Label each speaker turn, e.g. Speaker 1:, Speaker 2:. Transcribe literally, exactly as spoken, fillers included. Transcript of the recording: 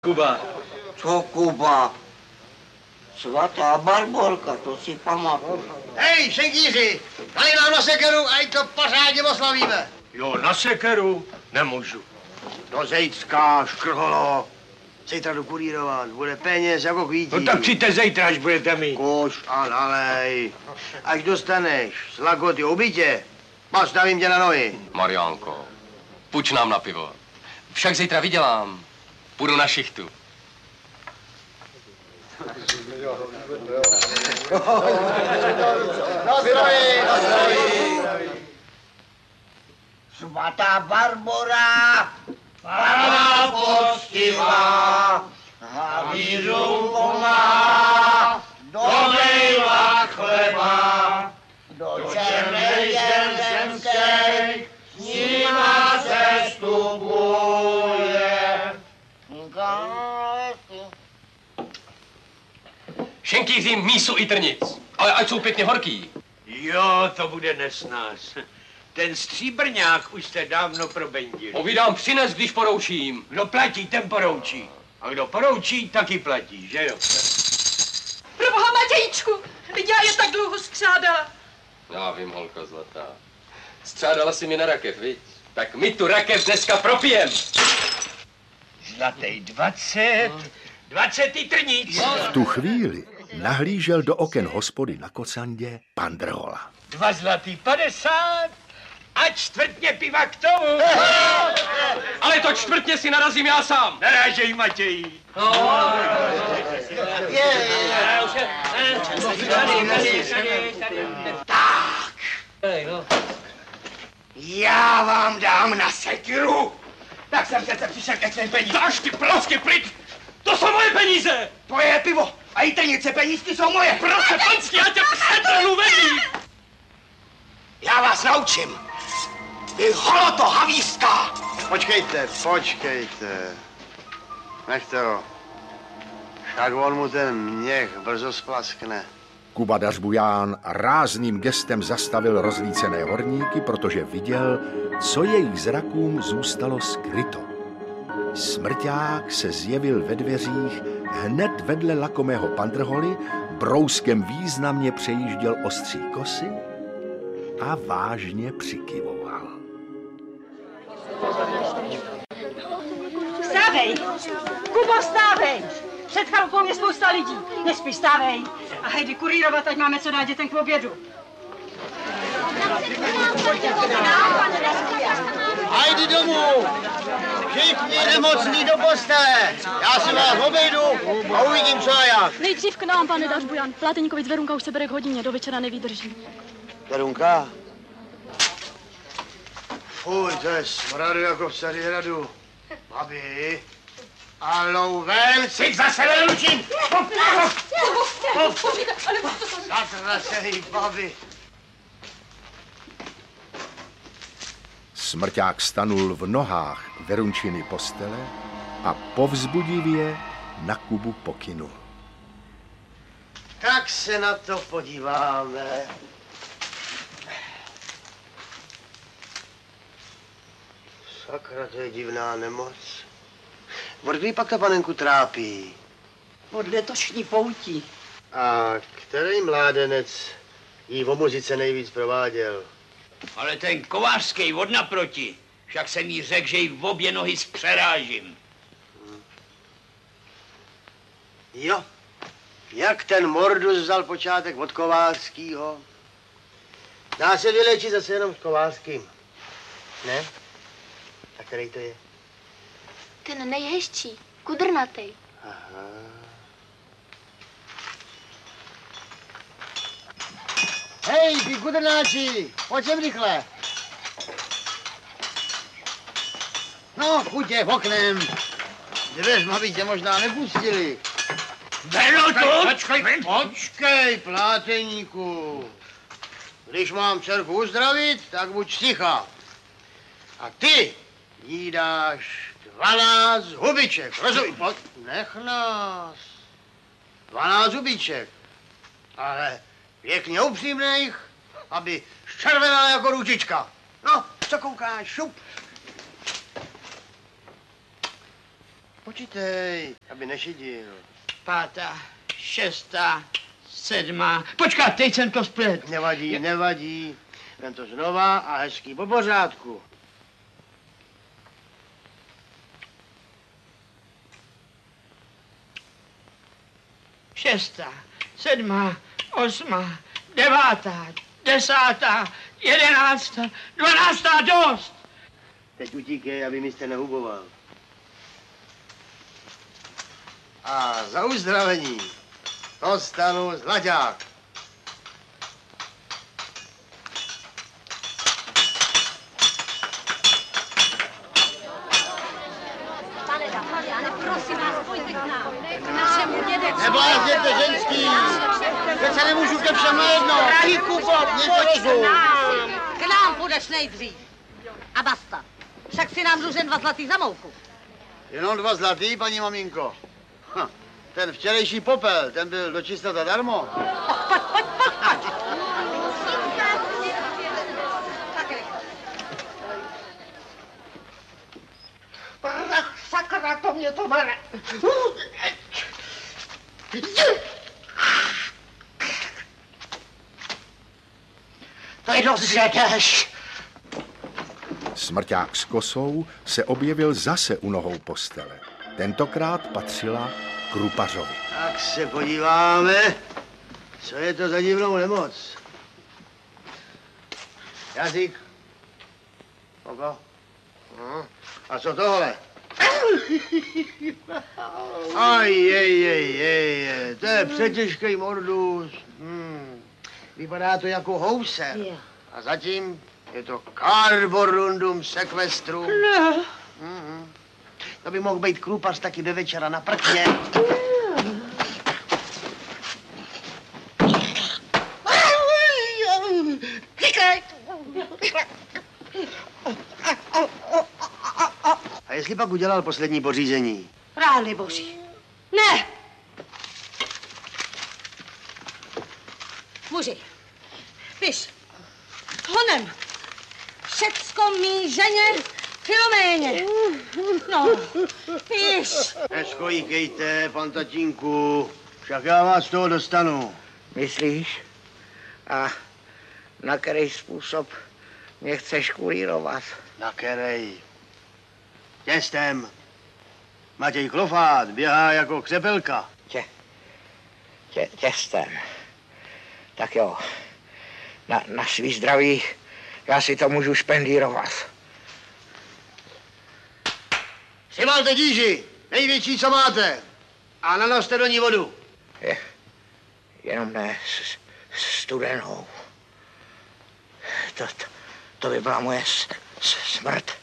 Speaker 1: Kuba.
Speaker 2: Co Kuba? Svatá Barborka, to si pamatuju.
Speaker 3: Hej, šenkýři, dali nám na sekeru, ať to pořádně oslavíme.
Speaker 1: Jo, na sekeru nemůžu.
Speaker 3: Do Zejcka, škrholo. Zítra jdu kurírovat, bude peněz jako kvítí.
Speaker 1: No tak přijďte zítra, až budete mít.
Speaker 3: Koš a nalej. Až dostaneš z Lagoty obytě, postavím tě na nohy.
Speaker 4: Mariánko, půjč nám na pivo. Však zítra vydělám. Půjdu na šichtu.
Speaker 3: Na zdraví, na zdraví.
Speaker 2: Svatá Barbora, Pana poctivá, a víru pomáhá, dobrejva chleba, do černej zemskej, s nima sestupuje.
Speaker 4: Šenkýři mísu i trnic, ale ať jsou pěkně horký.
Speaker 1: Jo, to bude nesnás. Ten stříbrňák už jste dávno probendili.
Speaker 4: Povídám, přines, když poroučím.
Speaker 1: Kdo platí, ten poroučí. A kdo poroučí, taky platí, že jo?
Speaker 5: Proboha, Matějčku, teď já je tak dlouho střádala.
Speaker 4: Já vím, holka zlatá. Střádala si mi na rakev, viď? Tak my tu rakev dneska propijem.
Speaker 1: Zlatý dvacet, dvacetý trníc.
Speaker 6: V tu chvíli nahlížel do oken hospody na Kocandě pan Drhola.
Speaker 1: Dva zlatý padesát a čtvrtně piva k tomu.
Speaker 4: Ale to čtvrtně si narazím já sám.
Speaker 1: Narážej, Matěj.
Speaker 3: Tak. Já vám dám na sekiru. Tak jsem přece přišel ke svým peníze.
Speaker 4: Dáš ty placky pryč! To jsou moje peníze!
Speaker 3: Tvoje pivo a i trnice penízky jsou moje.
Speaker 4: Prostě panský, já tě přetrhnu vedí!
Speaker 3: Já vás naučím. Vy holoto havířská. Počkejte, počkejte. Nechte ho. Však on mu ten měch brzo splaskne.
Speaker 6: Kuba Dařbuján rázným gestem zastavil rozlícené horníky, protože viděl, co jejich zrakům zůstalo skryto. Smrťák se zjevil ve dveřích hned vedle lakomého pandrholy, brouskem významně přejížděl ostří kosy a vážně přikyvoval.
Speaker 5: Vstávej, Kubo, vstávej. Před chalupou je spousta lidí. Nespí, vstávej. A hejdi kurírovat, ať máme co dát dětem k obědu.
Speaker 3: Hajdi domů! Všichni nemocní do postele! Já si vás obejdu a uvidím, co a jak.
Speaker 7: Nejdřív k nám, pane Dařbujan. Pláteníkovic Verunka už se bere k hodině, do večera nevydrží.
Speaker 3: Verunka? Fuj, to je smradu jako v Carihradu. Babi, a louven si zase nelučím! Zatracený babi.
Speaker 6: Smrťák stanul v nohách Verunčiny postele a povzbudivě na Kubu pokynul.
Speaker 3: Tak se na to podíváme. Sakra, to je divná nemoc. Od kdy pak ta panenku trápí?
Speaker 2: Od letošní poutí.
Speaker 3: A který mládenec jí o muzice nejvíc prováděl?
Speaker 1: Ale ten kovářský od naproti, však jsem jí řekl, že jí v obě nohy zpřerážím.
Speaker 3: Jo, jak ten Mordus vzal počátek od Kovářskýho? Dá se vylečit zase jenom s Kovářským. Ne? A který to je?
Speaker 7: Ten nejhezčí, kudrnatej.
Speaker 3: Aha. Hej, ty kudrnáči, pojď sem rychle. No, chutě, oknem. Dveřma by tě možná nepustili.
Speaker 1: Velo to!
Speaker 3: Počkej, počkej, pláteníku. Když mám dcerku uzdravit, tak buď ticha. A ty jí dáš dvanáct hubiček, rozumíš? Pojď, nech nás. Dvanáct hubiček. Ale pěkně upřímných, aby zčervenala jako ručička. No, co koukáš, šup. Počítej, aby nešidil.
Speaker 1: Pátá, šestá, sedmá. Počkat, teď jsem to splet.
Speaker 3: Nevadí, nevadí. Jen to znova a hezký po pořádku.
Speaker 1: Šestá, sedmá, osmá, devátá, desátá, jedenáctá, dvanáctá, dost.
Speaker 3: Teď utíkej, aby mi jste nehuboval. A za uzdravení dostanu zlaťák.
Speaker 5: Prosím vás, pojďte k nám. K našemu dědečku.
Speaker 3: Neblázněte, ženský! Teď se nemůžu ke všem najednou. Tichu, Bob, pojď k nám.
Speaker 2: K nám půjdeš nejdřív. A basta. Však si nám dlužen dva zlatý za mouku.
Speaker 3: Jenom dva zlatý, paní maminko. Ha, ten včerejší popel, ten byl dočista zadarmo.
Speaker 2: Pojď, pojď, pojď, pojď.
Speaker 3: Ach, sakra, to mě to mare.
Speaker 2: Teď rozředeš.
Speaker 6: Smrťák s kosou se objevil zase u nohou postele. Tentokrát patřila Krupařovi.
Speaker 3: Tak se podíváme, co je to za divnou nemoc. Jazyk. Oko. Hm. A co tohle? Aj, jej, jej, jej, jej, to je přetěžký mordus. Hmm. Vypadá to jako houser. A zatím je to carborundum sequestrum.
Speaker 2: Ne.
Speaker 3: Mm-hmm. To by mohl být Krupař taky do večera na prkně. A jestli pak udělal poslední pořízení?
Speaker 2: Rány boží. Ne. Muži, piš. Honem. Všecko mý ženě Filoméně. No, piš.
Speaker 3: Neskojíkejte, pan tatínku. Však já vás z toho dostanu.
Speaker 8: Myslíš? A na který způsob mě chceš kurírovat?
Speaker 3: Na kerej. Těstem. Matěj Klofát běhá jako křepelka.
Speaker 8: Tě, tě, těstem. Tak jo, na, na svý zdraví já si to můžu špendírovat.
Speaker 3: Přivalte díži, největší, co máte. A nanoste do ní vodu.
Speaker 8: Je, jenom ne s, studenou. To, to, to by byla moje s, s, smrt.